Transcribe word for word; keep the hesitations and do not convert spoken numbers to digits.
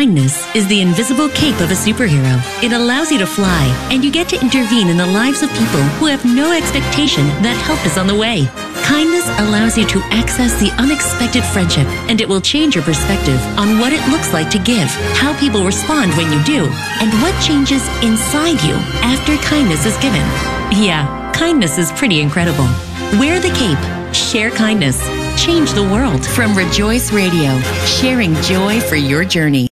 Kindness is the invisible cape of a superhero. It allows you to fly, and you get to intervene in the lives of people who have no expectation that help is on the way. Kindness allows you to access the unexpected friendship, and it will change your perspective on what it looks like to give, how people respond when you do, and what changes inside you after kindness is given. Yeah, kindness is pretty incredible. Wear the cape. Share kindness. Change the world. From Rejoice Radio, sharing joy for your journey.